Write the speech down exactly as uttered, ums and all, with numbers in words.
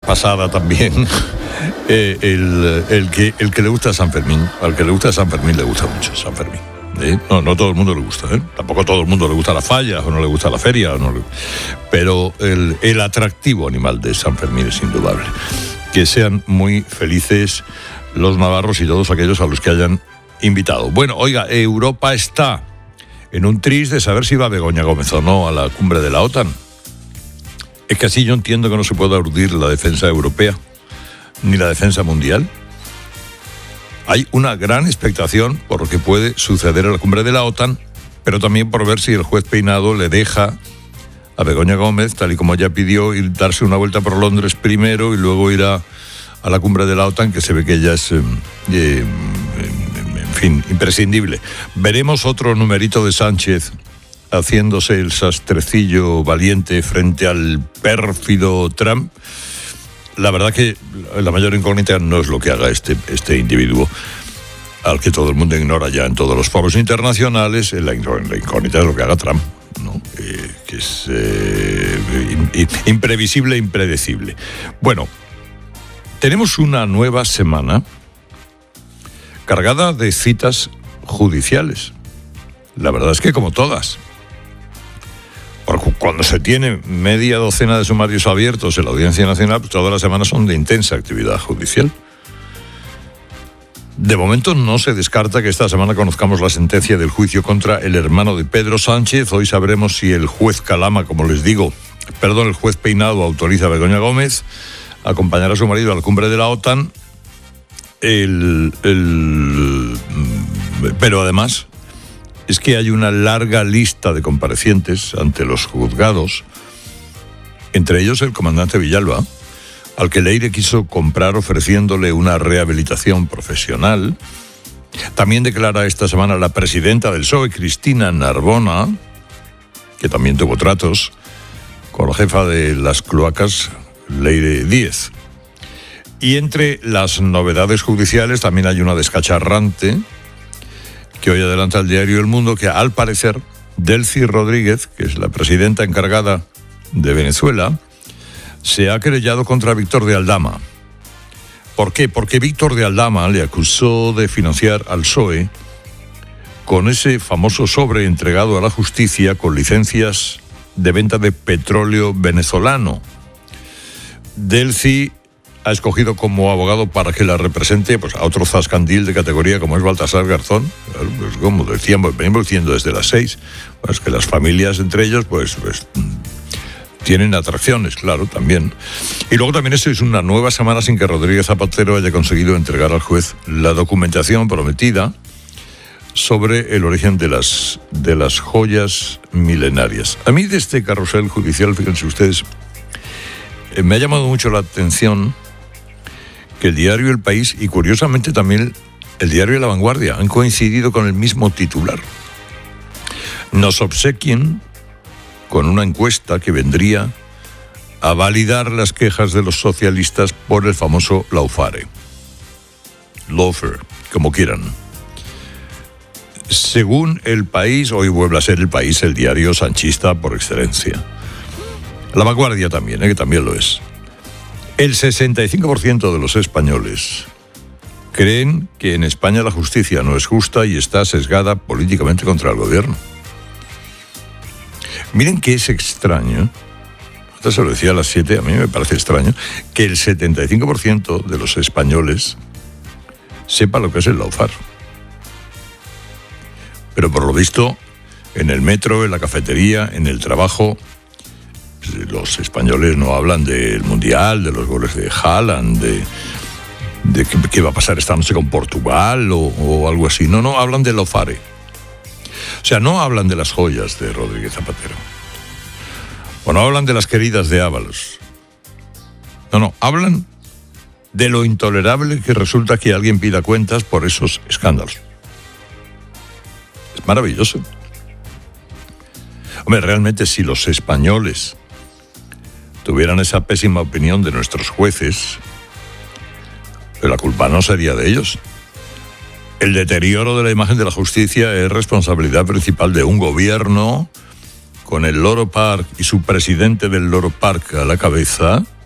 pasada también, eh, el, el, que, el que le gusta San Fermín, al que le gusta San Fermín le gusta mucho San Fermín. ¿eh? No, no todo el mundo le gusta, ¿eh? Tampoco a todo el mundo le gusta la falla, o no le gusta la feria, o no le... pero el, el atractivo animal de San Fermín es indudable. Que sean muy felices los navarros y todos aquellos a los que hayan invitado. Bueno, oiga, Europa está en un tris de saber si va Begoña Gómez o no a la cumbre de la OTAN. Es que así yo entiendo que no se puede urdir la defensa europea ni la defensa mundial. Hay una gran expectación por lo que puede suceder a la cumbre de la OTAN, pero también por ver si el juez Peinado le deja a Begoña Gómez, tal y como ella pidió, ir darse una vuelta por Londres primero y luego ir a, a la cumbre de la OTAN, que se ve que ella es, eh, eh, en fin, imprescindible. Veremos otro numerito de Sánchez haciéndose el sastrecillo valiente frente al pérfido Trump. La verdad que la mayor incógnita no es lo que haga este, este individuo, al que todo el mundo ignora ya en todos los foros internacionales. La incógnita es lo que haga Trump, ¿no? Eh, que es eh, imprevisible e impredecible. Bueno, tenemos una nueva semana cargada de citas judiciales. La verdad es que como todas. Porque cuando se tiene media docena de sumarios abiertos en la Audiencia Nacional, pues todas las semanas son de intensa actividad judicial. De momento no se descarta que esta semana conozcamos la sentencia del juicio contra el hermano de Pedro Sánchez. Hoy sabremos si el juez Calama, como les digo, perdón, el juez Peinado autoriza a Begoña Gómez a acompañar a su marido a la cumbre de la OTAN. El, el, pero además es que hay una larga lista de comparecientes ante los juzgados, entre ellos el comandante Villalba, al que Leire quiso comprar ofreciéndole una rehabilitación profesional. También declara esta semana la presidenta del P S O E, Cristina Narbona, que también tuvo tratos con la jefa de las cloacas, Leire Díez. Y entre las novedades judiciales también hay una descacharrante que hoy adelanta el diario El Mundo, que al parecer Delcy Rodríguez, que es la presidenta encargada de Venezuela, se ha querellado contra Víctor de Aldama. ¿Por qué? Porque Víctor de Aldama le acusó de financiar al P S O E con ese famoso sobre entregado a la justicia con licencias de venta de petróleo venezolano. Delcy ha escogido como abogado para que la represente pues, a otro zascandil de categoría como es Baltasar Garzón. Pues, como decíamos, venimos diciendo desde las seis, pues que las familias entre ellos pues, pues tienen atracciones, claro, también. Y luego también esto es una nueva semana sin que Rodríguez Zapatero haya conseguido entregar al juez la documentación prometida sobre el origen de las, de las joyas milenarias. A mí de este carrusel judicial, fíjense ustedes, eh, me ha llamado mucho la atención que el diario El País y curiosamente también el diario La Vanguardia han coincidido con el mismo titular. Nos obsequien con una encuesta que vendría a validar las quejas de los socialistas por el famoso Lawfare. Lawfare, como quieran. Según El País, hoy vuelve a ser El País el diario sanchista por excelencia. La Vanguardia también, ¿eh? que también lo es. El sesenta y cinco por ciento de los españoles creen que en España la justicia no es justa y está sesgada políticamente contra el gobierno. Miren que es extraño, esto se lo decía a las siete, a mí me parece extraño, que el setenta y cinco por ciento de los españoles sepa lo que es el lawfare. Pero por lo visto, en el metro, en la cafetería, en el trabajo, los españoles no hablan del Mundial, de los goles de Haaland, de, de qué, qué va a pasar esta noche con Portugal o, o algo así. No, no, hablan del lawfare. O sea, no hablan de las joyas de Rodríguez Zapatero. O no hablan de las queridas de Ábalos. No, no, hablan de lo intolerable que resulta que alguien pida cuentas por esos escándalos. Es maravilloso. Hombre, realmente si los españoles tuvieran esa pésima opinión de nuestros jueces, la culpa no sería de ellos. El deterioro de la imagen de la justicia es responsabilidad principal de un gobierno con el Loro Park y su presidente del Loro Park a la cabeza,